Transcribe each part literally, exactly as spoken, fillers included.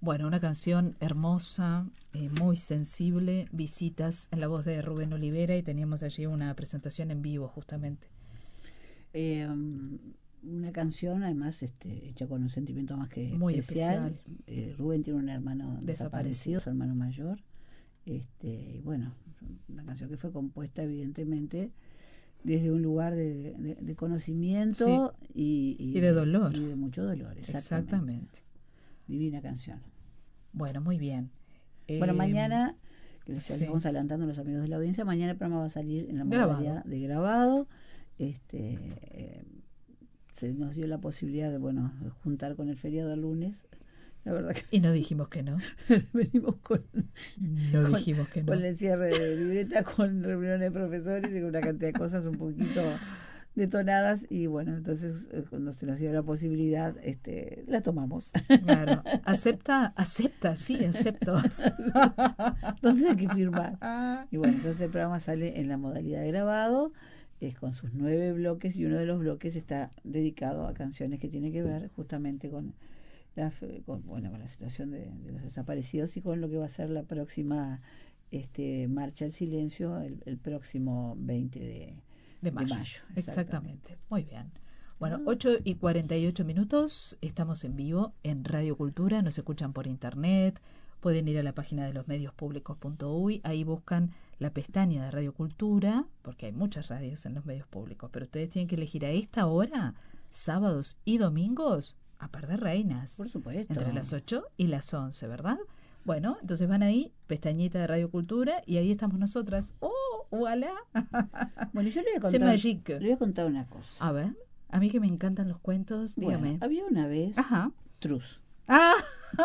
Bueno, una canción hermosa, eh, muy sensible, Visitas, en la voz de Rubén Olivera, y teníamos allí una presentación en vivo justamente. Eh, una canción además este, hecha con un sentimiento más que Muy especial. especial. Eh, Rubén tiene un hermano desaparecido, Desaparecido. su hermano mayor. Este, y bueno, una canción que fue compuesta evidentemente desde un lugar de, de, de conocimiento Sí, y, y, y de de, dolor. y de mucho dolor, exactamente. Exactamente. Divina canción. Bueno, muy bien. Bueno, Eh, mañana, que les, les sí, vamos adelantando a los amigos de la audiencia, mañana el programa va a salir en la grabado. modalidad de grabado. Este, eh, se nos dio la posibilidad de, bueno, de juntar con el feriado el lunes. La verdad que Y no dijimos que no. venimos con, No con, dijimos que con no. el cierre de libreta, con reuniones de profesores y con una cantidad de cosas un poquito detonadas, y bueno, entonces eh, cuando se nos dio la posibilidad, este, la tomamos. Claro. Acepta, acepta, sí, acepto. Entonces hay que firmar. Y bueno, entonces el programa sale en la modalidad de grabado, es con sus nueve bloques, y uno de los bloques está dedicado a canciones que tiene que ver justamente con la, con, bueno, con la situación de, de los desaparecidos y con lo que va a ser la próxima este, Marcha al Silencio el, el próximo veinte de, De de mayo. mayo. Exactamente. Muy bien. Bueno, Ah, ocho y cuarenta y ocho minutos, estamos en vivo en Radio Cultura, nos escuchan por internet, pueden ir a la página de los medios públicos punto uy, ahí buscan la pestaña de Radio Cultura, porque hay muchas radios en los medios públicos, pero ustedes tienen que elegir a esta hora, sábados y domingos, a par de reinas, por supuesto. entre las ocho y las once, ¿verdad? Bueno, entonces van ahí, pestañita de Radio Cultura, y ahí estamos nosotras. ¡Oh, voilà! Bueno, yo le voy a C'est contar, magique. le voy a contar una cosa. A ver, a mí que me encantan los cuentos, Bueno, dígame. había una vez Ajá. Trus. Ah,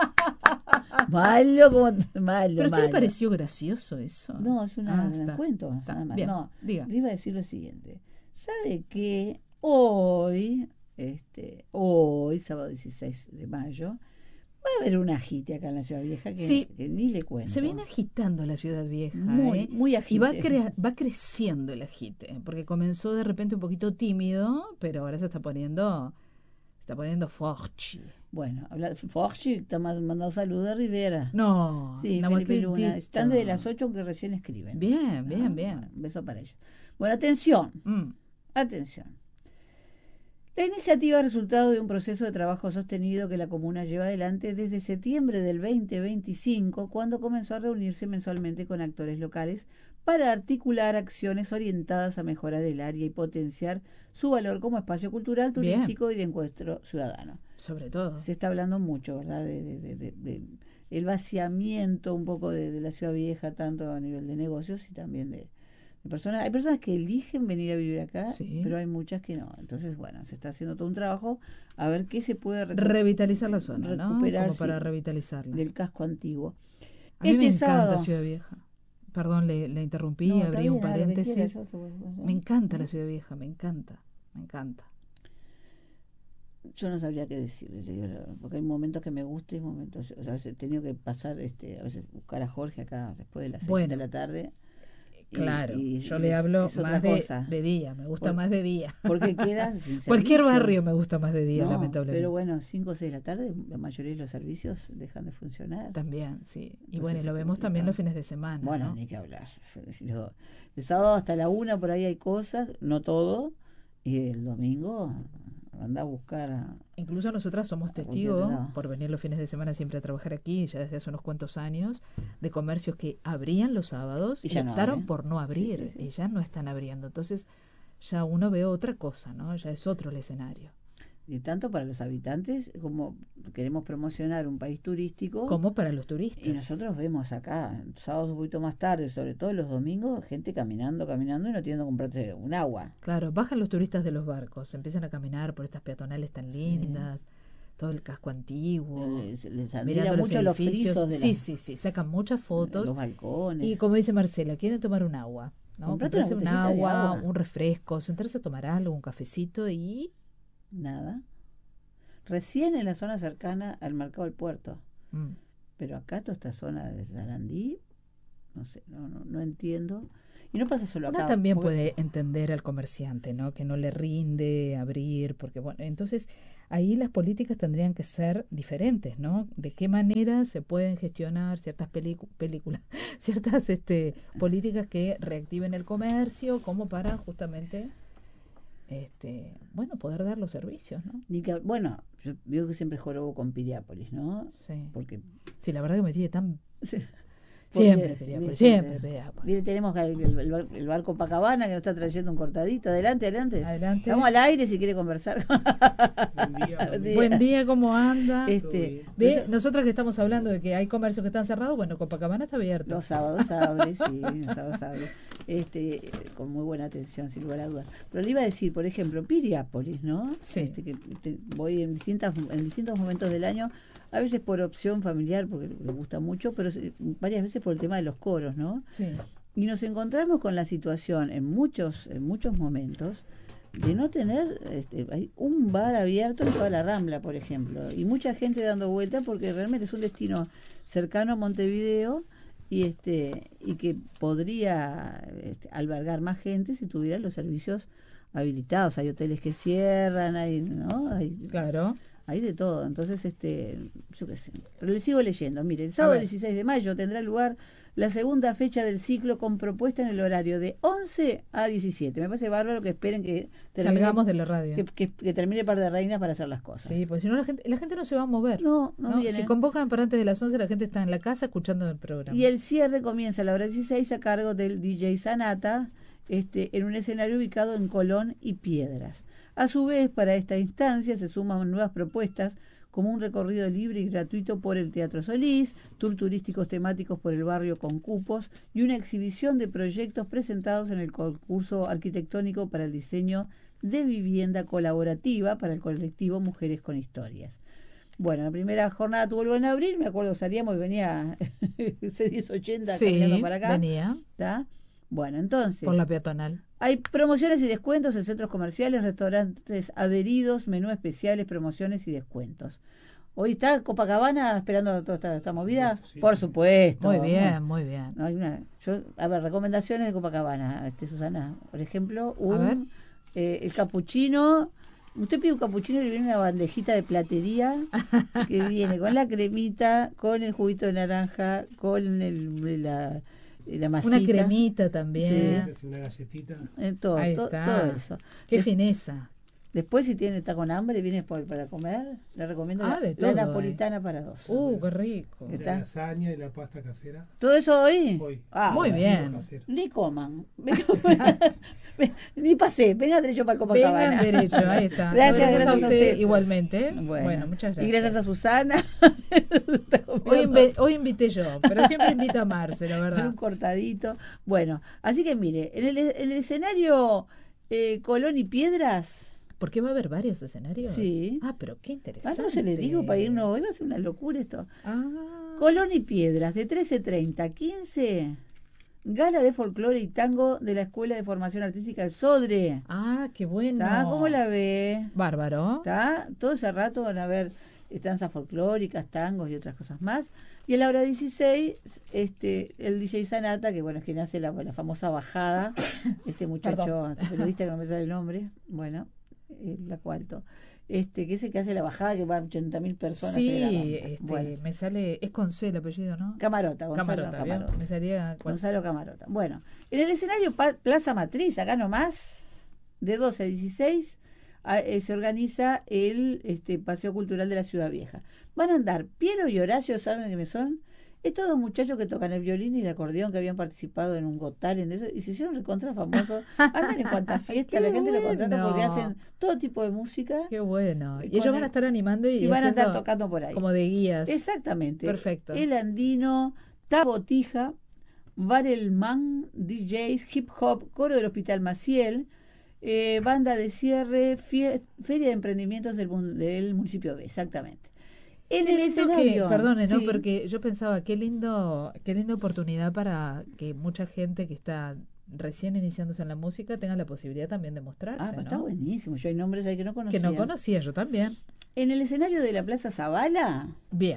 Malo como malo, ¿pero a usted le malo. pareció gracioso eso? No, es una, Ah, un está. cuento, Está. nada más. Bien, No, diga. le iba a decir lo siguiente. ¿Sabe que hoy, este, hoy, sábado dieciséis de mayo, va a haber un agite acá en la Ciudad Vieja que, Sí, que ni le cuento? se viene agitando la ciudad vieja, Muy, ¿eh? muy Y va, agite. crea- va creciendo el agite, porque comenzó de repente un poquito tímido, pero ahora se está poniendo, se está poniendo fuerte. Bueno, habla, Forchi está ma- mandando saludos a Rivera. No, Sí, no me Felipe Luna. acredito. Están desde las ocho aunque recién escriben. Bien, Ah, bien, bueno, bien. un beso para ellos. Bueno, atención, Mm, atención. La iniciativa es resultado de un proceso de trabajo sostenido que la comuna lleva adelante desde septiembre del veinte veinticinco, cuando comenzó a reunirse mensualmente con actores locales para articular acciones orientadas a mejorar el área y potenciar su valor como espacio cultural, bien, turístico y de encuentro ciudadano. sobre todo. Se está hablando mucho, ¿verdad? De, de, de, de, de el vaciamiento un poco de, de la ciudad vieja, tanto a nivel de negocios y también de, de personas. Hay personas que eligen venir a vivir acá, Sí. pero hay muchas que no. Entonces, bueno, se está haciendo todo un trabajo a ver qué se puede recu Revitalizar la zona, ¿no? recuperar, Como sí, para revitalizarla. del casco antiguo. A mí me Este encanta sábado. Ciudad Vieja. Perdón, le, le interrumpí, No, está abrí un bien, haga lo que quiera, paréntesis. yo te voy- Me encanta ¿eh? la Ciudad Vieja, me encanta, me encanta. Yo no sabría qué decirle, le digo la verdad, porque hay momentos que me gusta y momentos, o sea, a veces he tenido que pasar, este, a veces buscar a Jorge acá después de las seis de Bueno, la tarde. Y, claro, y- yo y le es, hablo es otra más de, cosa. de día, me gusta Por- más de día. porque quedas sin Cualquier servicio. barrio me gusta más de día, No, lamentablemente. pero bueno, cinco o seis de la tarde, la mayoría de los servicios dejan de funcionar. También, sí. Y Entonces bueno, y lo es vemos también los complicado. fines de semana, Bueno, ¿no? ni que hablar. Los- El sábado hasta la una por ahí hay cosas, no todo, y el domingo anda a buscar a, Incluso nosotras somos a cualquier testigos, lado. por venir los fines de semana siempre a trabajar aquí, ya desde hace unos cuantos años, de comercios que abrían los sábados Y y, ya no optaron abren. por no Sí, abrir, sí, sí. y ya no están abriendo. Entonces ya uno ve otra cosa, ¿no? Ya es otro el escenario. Y tanto para los habitantes como queremos promocionar un país turístico. Como para los Y turistas. nosotros vemos acá, sábados un poquito más tarde, sobre todo los domingos, gente caminando, caminando y no tiendo que comprarse un agua. Claro, bajan los turistas de los barcos, empiezan a caminar por estas peatonales tan lindas, todo el casco antiguo, Les, les admira mirando los mucho los edificios. frisos de, Sí, las- sí, sí, sacan muchas de fotos. los balcones. Y como dice Marcela, quieren tomar un agua, ¿no? Comprate una Comprarse un botellita de agua, agua. un refresco, sentarse a tomar algo, un cafecito y... Nada. Recién en la zona cercana al mercado del puerto. mm, Pero acá toda esta zona de Sarandí, no sé, no, no, no entiendo. Y no pasa solo Uno acá. también porque- puede entender al comerciante, ¿no? Que no le rinde abrir, porque bueno, entonces ahí las políticas tendrían que ser diferentes, ¿no? De qué manera se pueden gestionar ciertas pelicu- películas, ciertas este, políticas que reactiven el comercio, como para justamente, este, bueno, poder dar los servicios, ¿no? ni que- bueno, yo veo que siempre jorobo con Piriápolis, ¿no? Sí. Porque Sí, la verdad que me tiene tan Porque, siempre Piriápolis, siempre Piriápolis. Mire, tenemos el, el, el bar- el barco Copacabana que nos está trayendo un cortadito. Adelante, adelante. Adelante. Estamos al aire si quiere conversar. Buen día, buen día. Buen día, ¿cómo anda? Este, Ve, nosotras que estamos hablando de que hay comercios que están cerrados, bueno, Copacabana está abierto. Los sábados hables, sí, los sábados hables. Este, con muy buena atención, sin lugar a dudas. Pero le iba a decir, por ejemplo, Piriápolis, ¿no? Sí. Este, que te- voy en distintas, en distintos momentos del año, a veces por opción familiar, porque le gusta mucho, pero se- varias veces por el tema de los coros, ¿no? Sí. Y nos encontramos con la situación en muchos, en muchos momentos de no tener este, hay un bar abierto en toda la Rambla, por ejemplo, y mucha gente dando vuelta porque realmente es un destino cercano a Montevideo y este y que podría este, albergar más gente si tuviera los servicios habilitados. Hay hoteles que cierran, hay, ¿no? Hay, Claro. hay de todo. Entonces, este, yo qué sé. Pero le sigo leyendo. Mire, el sábado ver. dieciséis de mayo tendrá lugar la segunda fecha del ciclo con propuesta en el horario de once a diecisiete. Me parece bárbaro que esperen que termine, Salgamos de la radio. que, que- que termine Par de Reinas para hacer las cosas. Sí, porque si no la gente, la gente no se va a mover. No, no, ¿no? viene. Si convocan para antes de las once, la gente está en la casa escuchando el programa. Y el cierre comienza a la hora dieciséis a cargo del D J Sanata, este, en un escenario ubicado en Colón y Piedras. A su vez, para esta instancia se suman nuevas propuestas como un recorrido libre y gratuito por el Teatro Solís, tour turísticos temáticos por el barrio con cupos y una exhibición de proyectos presentados en el concurso arquitectónico para el diseño de vivienda colaborativa para el colectivo Mujeres con Historias. Bueno, la primera jornada tuvo lugar en abril, me acuerdo, salíamos y venía C diez ochenta Sí, caminando para acá. venía ¿Está? Bueno, entonces, por la peatonal. hay promociones y descuentos en centros comerciales, restaurantes adheridos, menú especiales, promociones y descuentos. ¿Hoy está Copacabana esperando toda esta, esta movida? Sí, Por sí. supuesto. Muy bien, muy bien. No, hay una, yo, a ver, recomendaciones de Copacabana, este, Susana. Por ejemplo, A ver. un eh, el capuchino. Usted pide un capuchino y le viene una bandejita de platería que viene con la cremita, con el juguito de naranja, con el, la, la masita. Una cremita también. Es una galletita. Eh, todo, Ahí to- está. todo eso. Qué Des- fineza. Después, si tiene está con hambre y viene por, para comer, le recomiendo Ah, la, de la todo napolitana para dos. Uh, qué rico. ¿Qué La tal? lasaña y la pasta casera. ¿Todo eso hoy? Hoy. Ah, Muy bueno. bien. Casero. Ni coman. Ven- Ni pasé, venga derecho para Copacabana. Vengan derecho, ahí está. Gracias, a gracias a usted ustedes. igualmente. Bueno, Bueno, muchas gracias. Y gracias a Susana. Hoy, inve- hoy invité yo, pero siempre invita a Marce, la Con verdad. un cortadito. Bueno, así que mire, en el, en el escenario eh, Colón y Piedras. ¿Por qué va a haber varios escenarios? Sí. Ah, pero qué Ah, interesante. no se le digo para irnos hoy, va a ser una locura esto. Ah, Colón y Piedras, de trece treinta a quince, gala de folclore y tango de la Escuela de Formación Artística del Sodre. ah, qué bueno. ¿Está? ¿Cómo la ve? Bárbaro. ¿Está? Todo ese rato van a ver danzas folclóricas, tangos y otras cosas más. Y a la hora dieciséis, este, el D J Sanata, que bueno, es quien hace la, la famosa bajada, este muchacho, Perdón. este periodista que no me sale el nombre, bueno, eh, la cuarto, este, que es el que hace la bajada que va a ochenta mil personas. Sí, en la banda. este, Bueno, me sale, es con C el apellido, ¿no? Camarota, Gonzalo Camarota, ¿vio? Camarota. Me salía cual- Gonzalo Camarota. Bueno, en el escenario Pa- Plaza Matriz, acá nomás, de doce a dieciséis, a- eh, se organiza el este, Paseo Cultural de la Ciudad Vieja. Van a andar Piero y Horacio, ¿saben quiénes son? Estos dos muchachos que tocan el violín y el acordeón, que habían participado en un Got Talent, de eso, y se hicieron recontra famosos. Andan en cuantas fiestas, Qué la gente lo contrata bueno. porque hacen todo tipo de música Qué bueno. Y Y con ellos van el- a estar animando y, y van a andar haciendo tocando por ahí. como de guías. Exactamente. Perfecto. El Andino, Tabotija, Barelman, D Js, Hip Hop, Coro del Hospital Maciel, eh, banda de cierre, fie- Feria de Emprendimientos del, mun- del municipio B, exactamente. En Qué el lindo escenario. que, perdone, ¿no? Sí. Porque yo pensaba, qué lindo, qué linda oportunidad para que mucha gente que está recién iniciándose en la música tenga la posibilidad también de mostrarse, Ah, pero está ¿no? buenísimo. Yo hay nombres ahí que no conocía. Que no conocía yo también. En el escenario de la Plaza Zavala, Bien.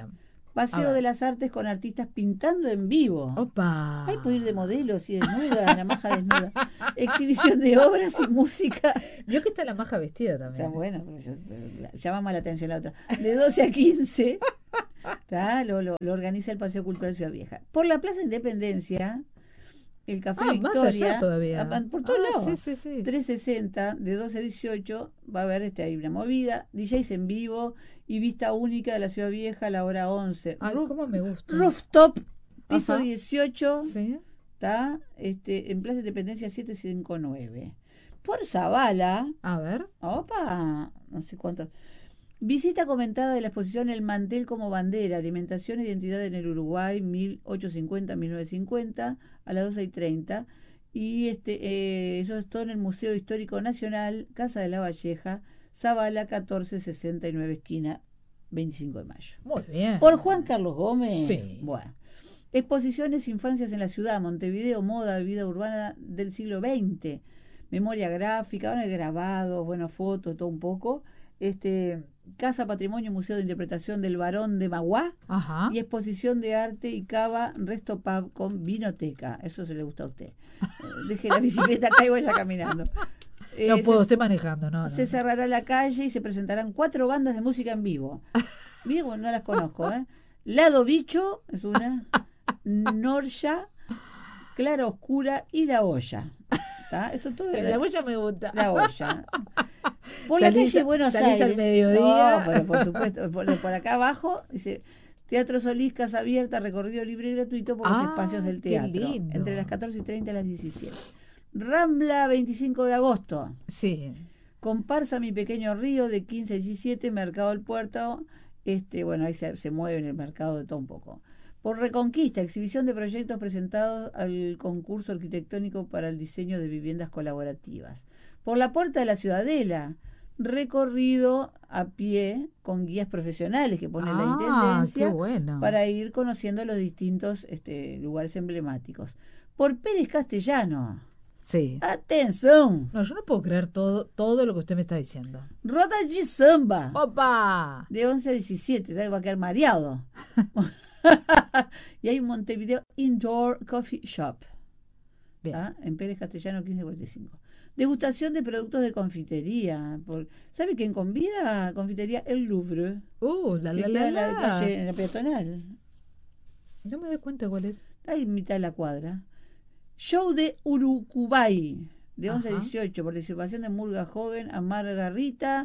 Paseo de las Artes con artistas pintando en vivo. Opa. Hay puede ir de modelos y desnuda, en la maja desnuda. Exhibición de obras y música. Vio que está la maja vestida también. Está bueno, pero yo, pero la- llama más la atención la otra. De doce a quince, ¿tá? Lo, lo, lo organiza el Paseo Cultural Ciudad Vieja. Por la Plaza Independencia, el Café Ah, más Victoria, allá todavía. ah, por todos Ah, lados. sí, sí, sí. trescientos sesenta, de doce a dieciocho, va a haber este, ahí una movida, D Js en vivo y vista única de la Ciudad Vieja a la hora once. Ay, Roof- cómo me gusta. Rooftop, piso Ajá. dieciocho, Sí. está este, en Plaza Independencia setecientos cincuenta y nueve. Por Zavala, A ver. opa, no sé cuánto. Visita comentada de la exposición El Mantel como Bandera, Alimentación e Identidad en el Uruguay, mil ochocientos cincuenta a mil novecientos cincuenta, a las doce y treinta. Y este, eh, eso es todo en el Museo Histórico Nacional, Casa de la Valleja, Zavala catorce sesenta y nueve, esquina veinticinco de mayo. Muy bien. Por Juan Carlos Gómez. Sí. Bueno. Exposiciones Infancias en la Ciudad, Montevideo, Moda, Vida Urbana del siglo veinte. Memoria gráfica, bueno, grabados, bueno, fotos, todo un poco. Este, Casa Patrimonio Museo de Interpretación del Barón de Maguá. Ajá. Y exposición de arte y cava, resto pub con vinoteca. Eso se le gusta a usted. Eh, Deje la bicicleta acá y vaya caminando. Eh, No puedo, se, estoy manejando, no. no, se no. cerrará la calle y se presentarán cuatro bandas de música en vivo. Mira, bueno, no las conozco, ¿eh? Lado Bicho es una, Norja, Clara Oscura y La Olla. ¿Tá? Esto todo es La huella me gusta. La Olla. Por Salís la calle a- Buenos salís al Aires. mediodía. No, pero por supuesto, por, por acá abajo dice Teatro Solís, Casa Abierta, recorrido libre y gratuito por los Ah, espacios del qué teatro. lindo. Entre las catorce y treinta a las diecisiete. Rambla, veinticinco de agosto. Sí. Comparsa Mi Pequeño Río, de quince a diecisiete, Mercado del Puerto. Este, bueno, ahí se, se mueve en el mercado de todo un poco. Por Reconquista, exhibición de proyectos presentados al concurso arquitectónico para el diseño de viviendas colaborativas. Por la Puerta de la Ciudadela, recorrido a pie con guías profesionales que pone la Ah, Intendencia qué bueno. para ir conociendo los distintos este, lugares emblemáticos. Por Pérez Castellano, Sí. atención, No, yo no puedo creer todo, todo lo que usted me está diciendo. Roda G Samba. ¡Opa! De once a diecisiete, ya va a quedar mareado. Y hay un Montevideo Indoor Coffee Shop, Bien. ¿ah? En Pérez Castellano quince cuarenta y cinco. Degustación de productos de confitería. Por, ¿Sabe quién convida? Confitería El Louvre. Uh, la Que la queda la en la la. calle, en la peatonal. No me doy cuenta cuál es. Está ahí en mitad de la cuadra. Show de Urucubay, de once a Ajá. dieciocho. Participación de Murga Joven, Amarga Rita,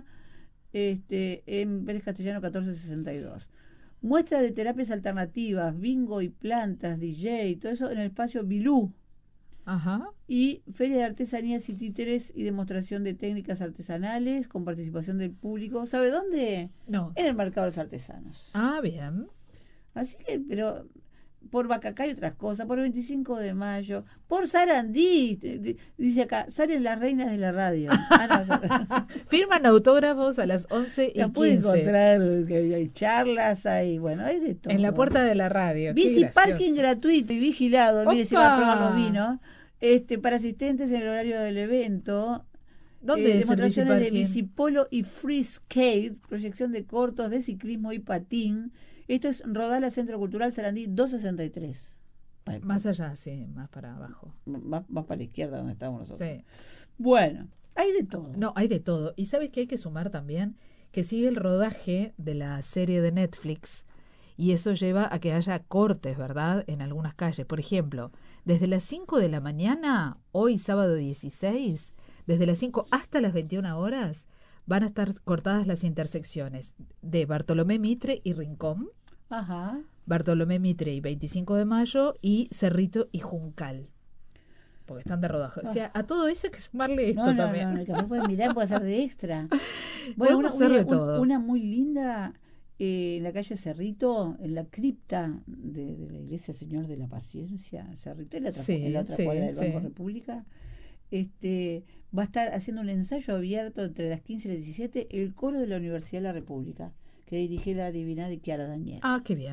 este, en Pérez Castellano catorce sesenta y dos. Muestra de terapias alternativas, bingo y plantas, D J, todo eso en el espacio Bilú. Ajá. Y feria de artesanías y títeres y demostración de técnicas artesanales con participación del público. ¿Sabe dónde? No. En el Mercado de los Artesanos. Ah, bien. Así que, pero por Bacacá y otras cosas, por veinticinco de mayo, por Sarandí, te- te- dice acá, salen las reinas de la radio. Ah, no, Firman autógrafos a las once y la puede quince. encontrar, que hay, hay charlas, hay, bueno, hay de todo. En la puerta de la radio. Qué Bici gracioso. parking gratuito y vigilado, mire si va a ¡Opa! probar los vinos, este, para asistentes en el horario del evento. ¿Dónde Eh, es el demostraciones de biciparking? bicipolo y free skate, proyección de cortos de ciclismo y patín. Esto es Rodala Centro Cultural Sarandí doscientos sesenta y tres. Pa- Más allá, sí, más para abajo. Más, más para la izquierda donde estamos nosotros. Sí. Bueno, hay de todo. No, hay de todo. Y ¿sabes qué hay que sumar también? Que sigue el rodaje de la serie de Netflix y eso lleva a que haya cortes, ¿verdad? En algunas calles. Por ejemplo, desde las cinco de la mañana, hoy sábado dieciséis, desde las cinco hasta las veintiuna horas, van a estar cortadas las intersecciones de Bartolomé Mitre y Rincón, Ajá. Bartolomé Mitre y veinticinco de mayo y Cerrito y Juncal. Porque están de rodaje. O sea, a todo eso hay que sumarle esto No, no, también. no, no, el que no puede mirar puede hacer de extra. Bueno, una, Podemos hacer de una- todo. una muy linda eh, en la calle Cerrito, en la cripta de, de la iglesia Señor de la Paciencia, Cerrito, en la otra, Sí, en la otra sí, cuadra del Banco sí. República. Este, va a estar haciendo un ensayo abierto entre las quince y las diecisiete el coro de la Universidad de la República, que dirige la Divinidad de Chiara Daniel. Ah, qué bien.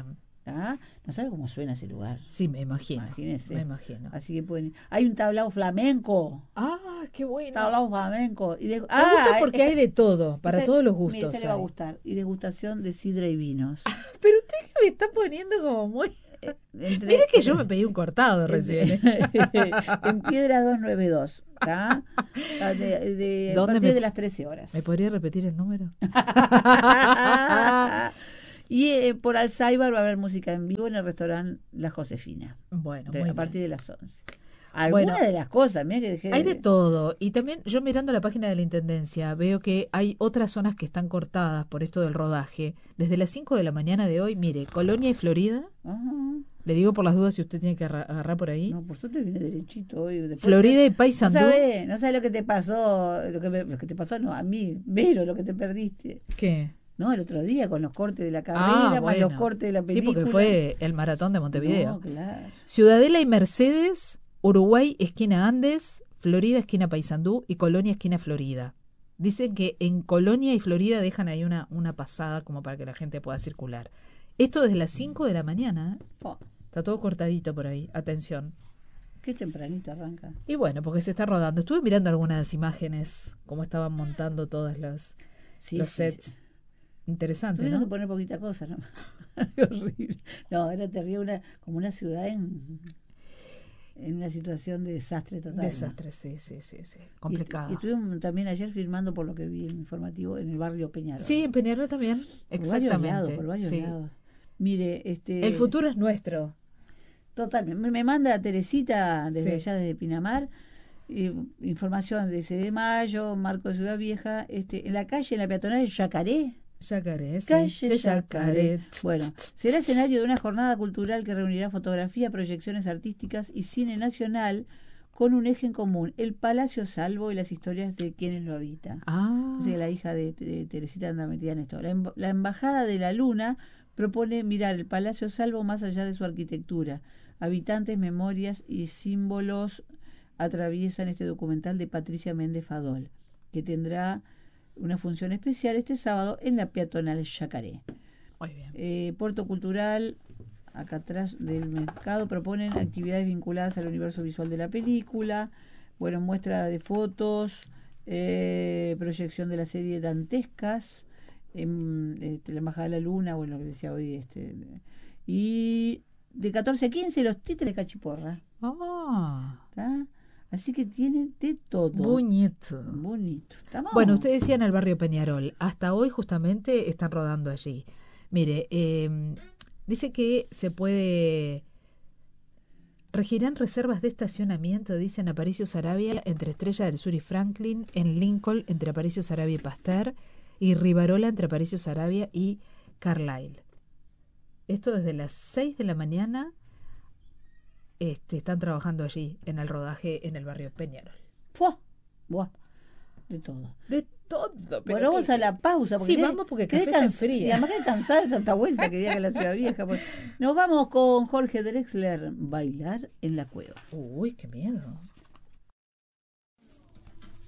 ¿Ah? No sabe cómo suena ese lugar. Sí, me imagino. Imagínese. Me imagino. Así que pueden. Hay un tablao flamenco. Ah, qué bueno. Tablao flamenco. Y de... Me ah, gusta porque esta- hay de todo, para esta- todos los mire, gustos. esta le va a hay. gustar. Y degustación de sidra y vinos. Pero usted me está poniendo como muy... Entre- Mira que yo me pedí un cortado recién. ¿eh? en Piedra doscientos noventa y dos. ¿Tá? Ah, De, de, a ¿Dónde partir me- de las trece horas. ¿Me podría repetir el número? Y eh, por Alzheimer va a haber música en vivo en el restaurante La Josefina. Bueno, de- muy a partir bien. de las once. Algunas Bueno, de las cosas, mira que dejé Hay de todo. Y también yo mirando la página de la Intendencia veo que hay otras zonas que están cortadas por esto del rodaje. Desde las cinco de la mañana de hoy, mire, Colonia y Florida. Ajá. Le digo por las dudas si usted tiene que arra- agarrar por ahí. No, por suerte viene derechito hoy. Después Florida y no Paysandú. sabes, no sabes lo que te pasó, lo que, me- lo que te pasó, no, a mí, Vero, lo que te perdiste. ¿Qué? No, el otro día con los cortes de la Ah, carrera, más los bueno. cortes de la Sí, película. porque fue el maratón de Montevideo. No, claro. Ciudadela y Mercedes, Uruguay, esquina Andes, Florida, esquina Paysandú y Colonia, esquina Florida. Dicen que en Colonia y Florida dejan ahí una, una pasada como para que la gente pueda circular. Esto desde las cinco de la mañana. ¿eh? Oh, Está todo cortadito por ahí. Atención. qué tempranito arranca. Y bueno, porque se está rodando. Estuve mirando algunas imágenes, cómo estaban montando todos los, Sí, los sí, sets. sí. Interesante, Tuvieron ¿no? que poner poquita cosa, ¿no? Horrible. No, era terrible, una, como una ciudad en, en una situación de desastre total. ¿no? Desastre, sí, sí, sí, sí. Y, Complicado. y estuvimos también ayer filmando, por lo que vi en el informativo, en el barrio Peñarol. Sí, en Peñarol también. Por varios Exactamente. lados, por varios sí. lados. Mire, este... El futuro es nuestro. Totalmente. Me, me manda Teresita desde Sí. allá, desde Pinamar, eh, información de ese de mayo, Marco de Ciudad Vieja, este, en la calle, en la peatonal Yacaré. Yacaré, sí. Calle de Yacaré. Bueno, será escenario de una jornada cultural que reunirá fotografía, proyecciones artísticas y cine nacional con un eje en común, el Palacio Salvo y las historias de quienes lo habitan. Ah, Así que la hija de, de Teresita anda metida en esto. La, em- la Embajada de la Luna propone mirar el Palacio Salvo más allá de su arquitectura. Habitantes, memorias y símbolos atraviesan este documental de Patricia Méndez Fadol, que tendrá una función especial este sábado en la peatonal Yacaré. muy bien. Eh, Puerto Cultural, acá atrás del mercado, proponen actividades vinculadas al universo visual de la película, bueno, muestra de fotos, eh, proyección de la serie Dantescas, en, este, la Embajada de la Luna, bueno, lo que decía hoy, este, y de catorce a quince los títeres de Cachiporra, Ah, ¿tá? Así que tiene de todo. bonito. Bonito. ¿Estamos? Bueno, usted decía en el barrio Peñarol. Hasta hoy justamente están rodando allí. Mire, eh, dice que se puede... Regirán reservas de estacionamiento, dice en Aparicio Saravia, entre Estrella del Sur y Franklin, en Lincoln, entre Aparicio Saravia y Pasteur, y Rivarola, entre Aparicio Saravia y Carlisle. Esto desde las seis de la mañana este, están trabajando allí en el rodaje en el barrio Peñarol. ¡Fua! Buah, de todo. De todo. pero Bueno, vamos que- a la pausa. Sí, quedé- vamos porque el quedé café se cans- enfría. Y además quedé cansada de tanta vuelta que diga que la ciudad vieja. Pues. Nos vamos con Jorge Drexler, Bailar en la Cueva. Uy, qué miedo.